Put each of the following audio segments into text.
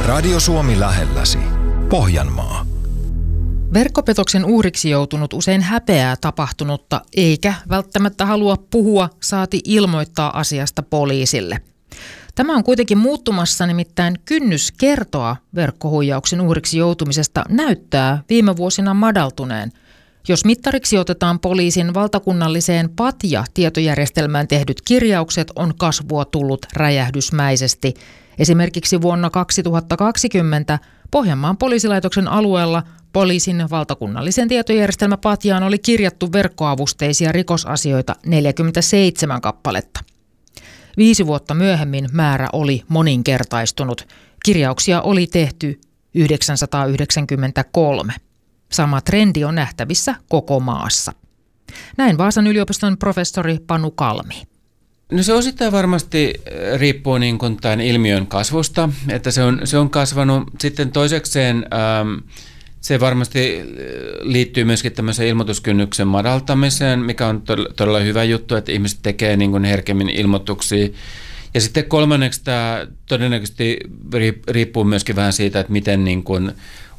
Radio Suomi lähelläsi. Pohjanmaa. Verkkopetoksen uhriksi joutunut usein häpeää tapahtunutta eikä välttämättä halua puhua saati ilmoittaa asiasta poliisille. Tämä on kuitenkin muuttumassa, nimittäin kynnys kertoa verkkohuijauksen uhriksi joutumisesta näyttää viime vuosina madaltuneen. Jos mittariksi otetaan poliisin valtakunnalliseen PATJA-tietojärjestelmään tehdyt kirjaukset, on kasvua tullut räjähdysmäisesti. Esimerkiksi vuonna 2020 Pohjanmaan poliisilaitoksen alueella poliisin valtakunnallisen tietojärjestelmä PATJAan oli kirjattu verkkoavusteisia rikosasioita 47 kappaletta. 5 vuotta myöhemmin määrä oli moninkertaistunut. Kirjauksia oli tehty 993. Sama trendi on nähtävissä koko maassa. Näin Vaasan yliopiston professori Panu Kalmi. No se osittain varmasti riippuu niin kuin tämän ilmiön kasvusta, että se on kasvanut. Sitten toisekseen se varmasti liittyy myöskin tämmöiseen ilmoituskynnyksen madaltamiseen, mikä on todella hyvä juttu, että ihmiset tekee niin kuin herkemmin ilmoituksia. Ja sitten kolmanneksi tämä todennäköisesti riippuu myöskin vähän siitä, että miten niin kuin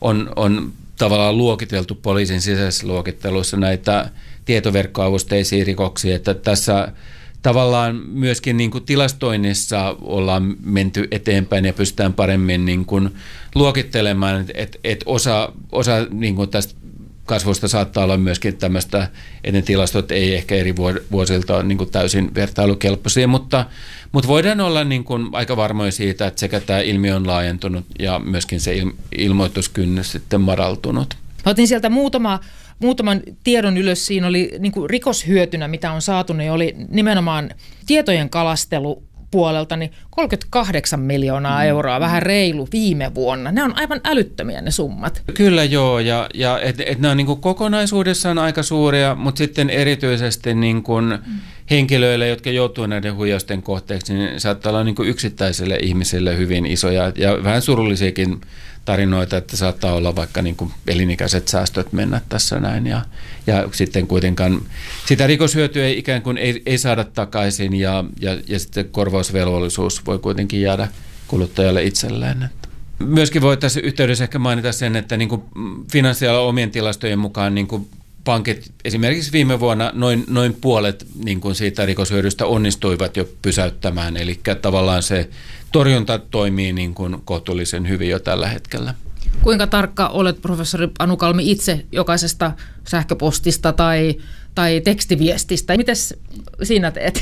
on tavallaan luokiteltu poliisin sisäisessä luokittelussa näitä tietoverkkoavusteisia rikoksia, että tässä tavallaan myöskin niin kuin tilastoinnissa ollaan menty eteenpäin ja pystytään paremmin niin kuin luokittelemaan, että osa niin kuin tästä kasvusta saattaa olla myöskin tämmöistä, että ne tilastot ei ehkä eri vuosilta ole niin kuin täysin vertailukelpoisia, mutta voidaan olla niin kuin aika varmoja siitä, että sekä tämä ilmiö on laajentunut ja myöskin se ilmoituskynnys sitten madaltunut. Otin sieltä muutaman tiedon ylös. Siinä oli niin kuin rikoshyötynä, mitä on saatu, niin oli nimenomaan tietojen kalastelu puolelta niin 38 miljoonaa euroa, vähän reilu viime vuonna. Ne on aivan älyttömiä ne summat. Kyllä joo, ja nämä on niin kuin kokonaisuudessaan aika suuria, mutta sitten erityisesti niin kuin henkilöille, jotka joutuu näiden huijausten kohteeksi, niin saattaa olla niin kuin yksittäisille ihmisille hyvin isoja ja vähän surullisiakin tarinoita, että saattaa olla vaikka niin kuin elinikäiset säästöt mennä tässä näin ja sitten kuitenkaan sitä rikoshyötyä ikään kuin ei saada takaisin ja sitten korvausvelvollisuus voi kuitenkin jäädä kuluttajalle itselleen. Myöskin voi tässä yhteydessä ehkä mainita sen, että niin kuin finanssialan omien tilastojen mukaan niin kuin pankit esimerkiksi viime vuonna noin puolet niin kuin siitä rikoshyödystä onnistuivat jo pysäyttämään, eli tavallaan se torjunta toimii niin kuin kohtuullisen hyvin jo tällä hetkellä. Kuinka tarkka olet, professori Panu Kalmi, itse jokaisesta sähköpostista tai tekstiviestistä? Mites sinä teet?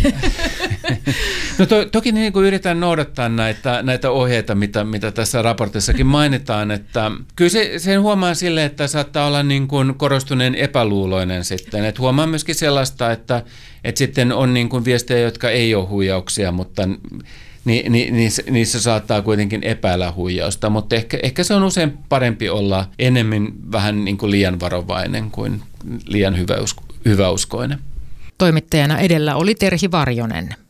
No toki niin kuin yritän noudattaa näitä ohjeita, mitä tässä raportissakin mainitaan, että kyllä sen huomaa sille, että saattaa olla niin kuin korostuneen epäluuloinen sitten. Että huomaa myöskin sellaista, että sitten on niin kuin viestejä, jotka ei ole huijauksia, mutta niissä saattaa kuitenkin epäillä huijausta, mutta ehkä se on usein parempi olla enemmän vähän niin kuin liian varovainen kuin liian hyväuskoinen. Toimittajana edellä oli Terhi Varjonen.